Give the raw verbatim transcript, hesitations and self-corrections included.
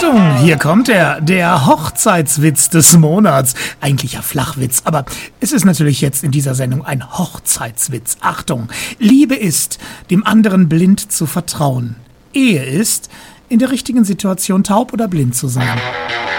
Achtung, hier kommt er, der Hochzeitswitz des Monats. Eigentlich ja Flachwitz, aber es ist natürlich jetzt in dieser Sendung ein Hochzeitswitz. Achtung, Liebe ist, dem anderen blind zu vertrauen. Ehe ist, in der richtigen Situation taub oder blind zu sein.